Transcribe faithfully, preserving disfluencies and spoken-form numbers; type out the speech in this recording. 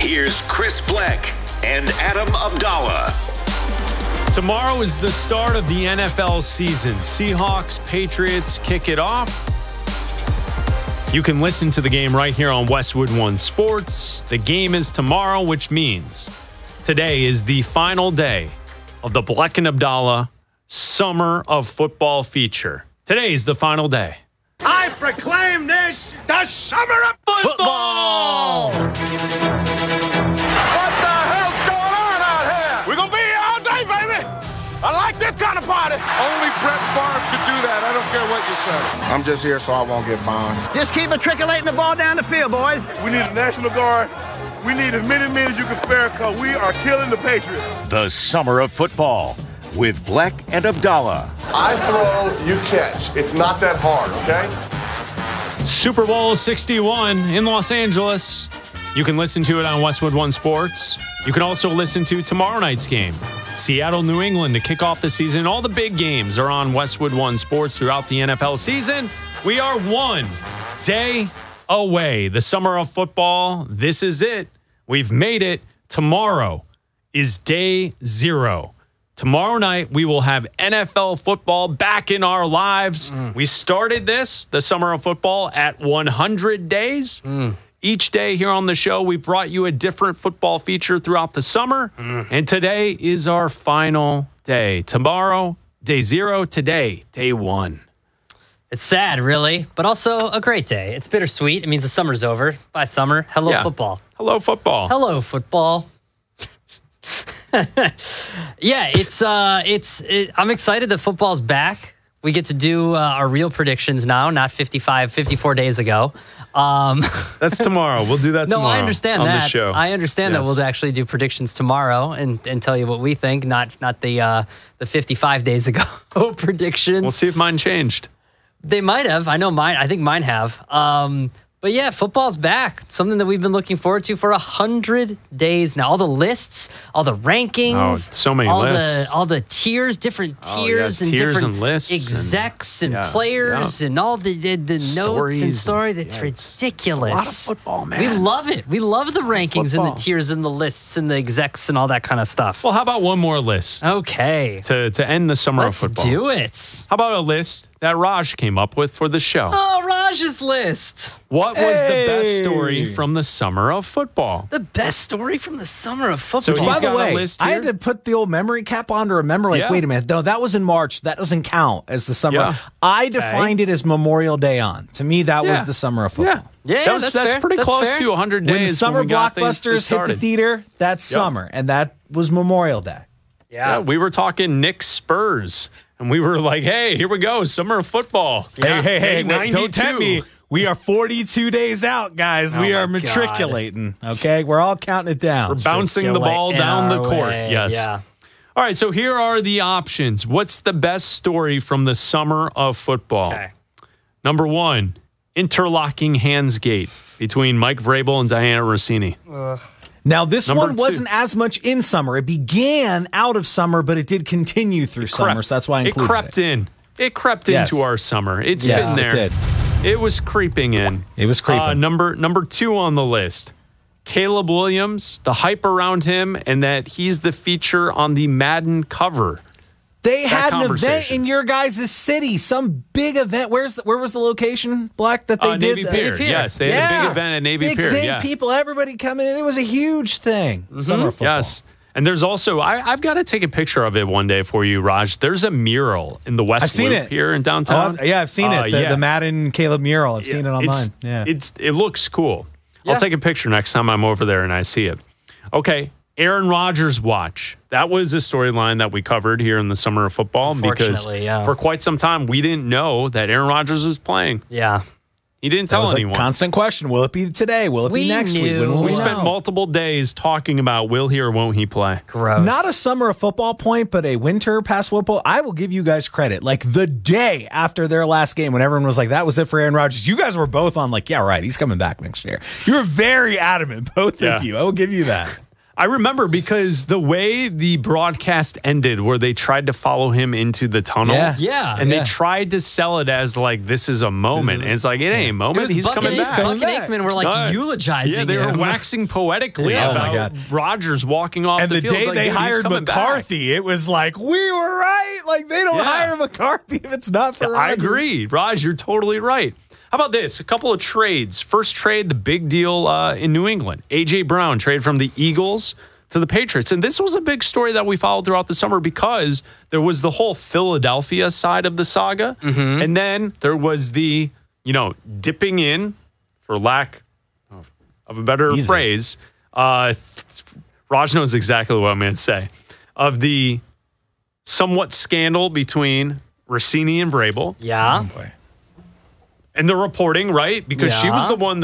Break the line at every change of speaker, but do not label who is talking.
Here's Chris Black and Adam Abdallah.
Tomorrow is the start of the N F L season. Seahawks, Patriots kick it off. You can listen to the game right here on Westwood One Sports. The game is tomorrow, which means today is the final day of the Black and Abdallah Summer of Football feature. Today is the final day.
I proclaim this the Summer of Football!
Football!
What the hell's going on out here? We're going to be here all day, baby! I like this kind of party. Only Brett Favre could do that. I don't care what you say.
I'm just here so I won't get fined.
Just keep matriculating the ball down the field, boys.
We need a National Guard. We need as many men as you can spare because we are killing the Patriots.
The Summer of Football with Black and Abdallah.
I throw, you catch. It's not that hard, okay?
Super Bowl sixty-one in Los Angeles. You can listen to it on Westwood One Sports. You can also listen to tomorrow night's game. Seattle, New England to kick off the season. All the big games are on Westwood One Sports throughout the N F L season. We are one day away. The Summer of Football, this is it. We've made it. Tomorrow is day zero. Tomorrow night, we will have N F L football back in our lives. Mm. We started this, the Summer of Football, at one hundred days. Mm. Each day here on the show, we brought you a different football feature throughout the summer. Mm. And today is our final day. Tomorrow, day zero. Today, day one.
It's sad, really, but also a great day. It's bittersweet. It means the summer's over. Bye, summer. Hello,
yeah.
football.
Hello, football.
Hello, football. yeah, it's uh, it's. It, I'm excited that football's back. We get to do uh, our real predictions now, not fifty-five, fifty-four days ago. Um,
That's tomorrow. We'll do that
no,
tomorrow.
I understand
on
that.
The show.
I understand
yes.
that we'll actually do predictions tomorrow and, and tell you what we think, not not the uh, the fifty-five days ago predictions.
We'll see if mine changed.
They might have. I know mine. I think mine have. Um, but yeah, football's back. Something that we've been looking forward to for a hundred days now. All the lists, all the rankings,
oh, so many
all
lists,
the all the tiers, different
oh,
tiers
yes,
and
tiers
different
and lists
execs and,
and
yeah, players
yeah.
and all the the, the notes and stories.
And,
it's
yeah,
ridiculous.
It's a lot of football, man.
We love it. We love the rankings
football.
and the tiers and the lists and the execs and all that kind of stuff.
Well, how about one more list?
Okay,
to to end the summer
Let's
of football.
do it.
How about a list that Raj came up with for the show?
Oh, Raj's list.
What was
hey.
the best story from the summer of football?
The best story from the summer of football.
So he's
By the
got
way,
a list
I
here?
had to put the old memory cap on to remember, like,
Yeah.
wait a minute. No, that was in March. That doesn't count as the summer.
Yeah.
I defined it as Memorial Day on. To me, that
Yeah.
was the summer of football.
Yeah,
Yeah,
that was,
that's
that's
fair.
pretty
That's
close
fair.
to one hundred days.
When the summer
we got things
blockbusters hit the
started.
theater, that's
Yep.
summer. And that was Memorial Day.
Yeah, we were talking Knicks Spurs, and we were like, hey, here we go, summer of football.
Hey, hey, hey,
Day
wait, don't tempt me. We are forty-two days out, guys.
Oh
we are
my God.
matriculating, okay? We're all counting it down.
We're bouncing the ball
In
down the
our
court.
way,
Yes.
Yeah.
All right, so here are the options. What's the best story from the summer of football?
Okay.
Number one, interlocking hands gate between Mike Vrabel and Diana Rossini.
Uh,
Now, this
Number
one
two.
wasn't as much in summer. It began out of summer, but it did continue through
It
summer,
crept-
so that's why I
it
included
crept
it.
in. It crept
Yes.
into our summer. It's
Yes,
been there.
it did.
It was creeping in.
It was creeping.
Uh, number number two on the list, Caleb Williams. The hype around him and that he's the feature on the Madden cover.
They
That
had an event
conversation.
in your guys' city, some big event. Where's the, where was the location, Black, that they
Uh,
did?
Navy
that?
Pier. Yes, they had a big event at Navy
big
Pier.
Thing,
Yeah.
people, everybody coming in. It was a huge thing. Summer football.
Yes. And there's also, I, I've got to take a picture of it one day for you, Raj. There's a mural in the West
I've seen
Loop
it.
here in downtown.
Oh, yeah, I've seen
Uh,
it. The,
yeah.
the Madden Caleb mural. I've seen it online.
It's,
yeah.
it's it looks cool.
Yeah.
I'll take a picture next time I'm over there and I see it. Okay, Aaron Rodgers watch. That was a storyline that we covered here in the summer of football because
Unfortunately, yeah.
for quite some time we didn't know that Aaron Rodgers was playing.
Yeah.
He didn't
That
tell
was
anyone.
a constant question. Will it be today? Will it
We
be next week?
knew.
When will
we
we
spent
know?
multiple days talking about will he or won't he play.
Gross.
Not a summer of football point, but a winter past football. I will give you guys credit. Like the day after their last game, when everyone was like, that was it for Aaron Rodgers, you guys were both on like, yeah, right, he's coming back next year. You were very adamant, both
Yeah.
of you. I will give you that.
I remember because the way the broadcast ended, where they tried to follow him into the tunnel.
Yeah.
Yeah.
And
Yeah.
they tried to sell it as like, this is a moment.
This is-
and it's like, it ain't a moment.
It was
He's
Buck
coming
and
back.
Buck
Coming
and
back.
Aikman were like
Uh,
eulogizing
Yeah, they were
him.
waxing poetically
Yeah. Oh
about
my God.
Rodgers walking off
And
the,
the
field.
day
It's like,
they
dude, he's
hired
coming back.
McCarthy, it was like, we were right. Like, they don't
Yeah.
hire McCarthy if it's not for
I
Rodgers.
agree. Raj, you're totally right. How about this? A couple of trades. First trade, the big deal uh, in New England. A J. Brown trade from the Eagles to the Patriots. And this was a big story that we followed throughout the summer because there was the whole Philadelphia side of the saga.
Mm-hmm.
And then there was the, you know, dipping in, for lack of, of a better
Easy.
phrase. Uh, Raj knows exactly what I'm going to say. Of the somewhat scandal between Rossini and Vrabel.
Yeah.
Boy.
And the reporting, right? Because she
Yeah.
was the one